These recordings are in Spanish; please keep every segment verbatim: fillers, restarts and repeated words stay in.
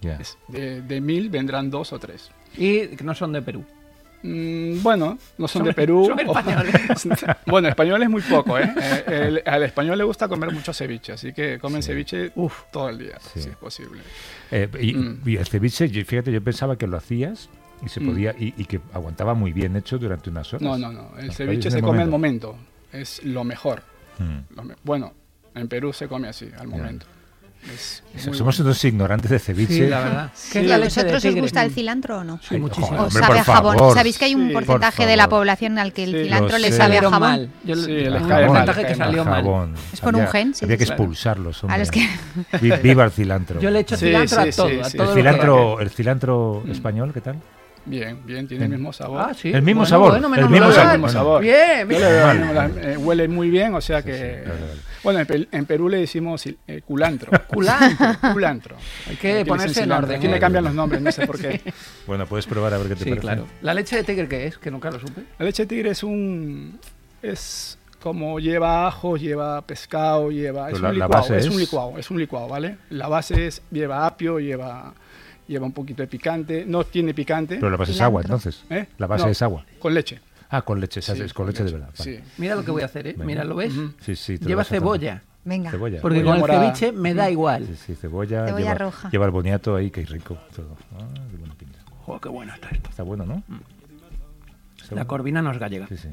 Yeah. Es, de, de mil vendrán dos o tres. Y que no son de Perú. Mm, bueno, no son, Son- de Perú. son españoles. Bueno, españoles muy poco, ¿eh? Eh, el- al español le gusta comer mucho ceviche, así que comen Sí. ceviche Uf. todo el día, Sí. si es posible. Eh, y, Mm. y el ceviche, yo- fíjate, yo pensaba que lo hacías y se Mm. podía y, y que aguantaba muy bien hecho durante unas horas. No, no, no. El No, ceviche es se el come al momento. momento. Es lo mejor. Mm. Lo me- bueno, en Perú se come así, al momento. Es muy Somos bueno. unos ignorantes de ceviche. Sí, la verdad. ¿Qué Sí. es ¿Y la a leche de vosotros os tigre? gusta el cilantro o no? Sí, muchísimo. Joder, ¿O hombre, sabe a por jabón? favor. ¿Sabéis que hay un Sí. porcentaje Por de la favor. población al que el Sí, cilantro lo le sé. sabe a Salieron jabón? mal. Yo Sí, le- les un cae mal, porcentaje les que cae salió Al mal. jabón. Es por un Había- gen, sí, Había que sí. expulsarlos. A hombre. los que... Vi- Viva el cilantro. Yo le echo Sí, cilantro sí, a todo. sí, a sí. todo el lo que- cilantro, el cilantro Mm. español, ¿qué tal? Bien, bien, tiene el Bien. mismo sabor. Ah, sí. El mismo Bueno, sabor, bueno, el menos mismo mal. sabor. El mismo sabor. Bien, Yo bien. le veo, Vale. la- eh, huele muy bien, o sea Sí, que... sí, vale, vale. Bueno, en, Pe- en Perú le decimos eh, culantro. Culantro. Culantro. Hay que Aquí le ponerse dicen en cilantro. orden. Aquí me ¿eh? cambian los nombres, no sé por qué. Bueno, puedes probar a ver qué te Sí, parece. claro. ¿La leche de tigre qué es? Que nunca lo supe. La leche de tigre es un... Es como lleva ajo, lleva pescado, lleva... Es Pero un la- la licuado, base es es- un licuado, es un licuado, ¿vale? La base es... Lleva apio, lleva... Lleva un poquito de picante. No tiene picante. Pero la base es Cilantro. agua, entonces. ¿eh? La base No, es agua. Con leche. Ah, con leche, Sí, es con leche de verdad. Sí. Vale. Mira lo que voy a hacer, ¿eh? Venga. Mira, ¿lo ves? Ujú. Sí, sí, te lo Lleva vas a tomar. cebolla. Venga. Cebolla. Porque Cebolla con el morada. ceviche me da igual. Sí, sí, cebolla. Cebolla lleva, roja. Lleva el boniato ahí, que rico. Todo. Ah, qué buena pinta. Joder, qué bueno está esto. Está bueno, ¿no? Está La bueno. corvina no es gallega. Sí, sí.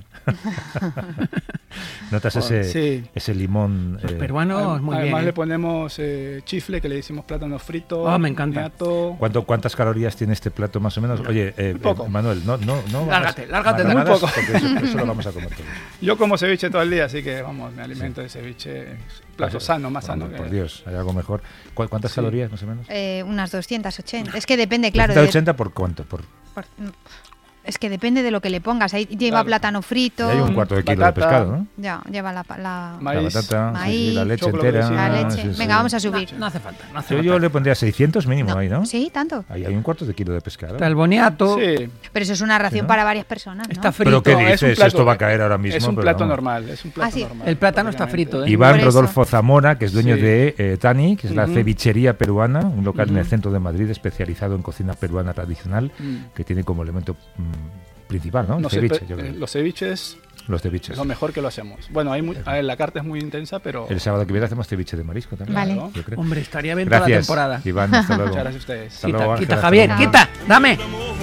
Notas ese, Sí. ese limón. Los eh, peruanos, muy Además bien. le ¿eh? ponemos eh, chifle, que le decimos plátano frito. Ah, me encanta. boniato. ¿Cuánto, ¿Cuántas calorías tiene este plato más o menos? Oye, eh, poco. eh, Manuel, no, no, no. Lárgate, lárgate, no muy hagas, poco. porque Eso, eso lo vamos a comer todos. Yo como ceviche todo el día, así que vamos, me alimento de ceviche. Es plato Vale. sano, más sano. Hombre, que- Por Dios, hay algo mejor. ¿Cu- ¿Cuántas Sí. calorías más o menos? Eh, unas doscientas ochenta. Es que depende, claro. ¿doscientos de- ochenta por cuánto? Por, por- es que depende de lo que le pongas. Ahí lleva Claro. plátano frito. hay un cuarto de kilo Batata. de pescado, ¿no? Ya, lleva la... la- Maíz. la batata, sí, sí, maíz, la leche choclo, entera. sí. la Ah, leche. sí, sí. Venga, vamos a subir. No hace falta, no hace Yo, falta. yo le pondría seiscientos mínimo No. ahí, ¿no? Sí, tanto. Ahí hay un cuarto de kilo de pescado. Está el boniato. Sí, Pero eso es una ración ¿no? para varias personas, ¿no? Está ¿Pero frito. qué No, es un dices? plato- Esto va a caer ahora mismo. es un pero plato vamos. normal. Es un plato Ah, sí. normal. El plátano está prácticamente. frito, ¿eh? Iván Por eso. Rodolfo Zamora, que es dueño Sí. de eh, Tani, que es la Ujú. cevichería peruana, un local en el Ujú. centro de Madrid especializado en cocina peruana tradicional, Mm. que tiene como elemento mm, principal, ¿no? El No sé, ceviche, pe- yo creo. eh, los ceviches Los ceviches. es lo mejor que lo hacemos. Bueno, hay muy- a ver, la carta es muy intensa, pero... El sábado que viene hacemos ceviche de marisco también. Vale. Claro. Yo creo. Hombre, estaría bien toda la Gracias, temporada. Iván. Hasta luego. Muchas gracias a ustedes. Hasta Quita, luego, quita, Ángela, Javier, hasta luego. quita, dame.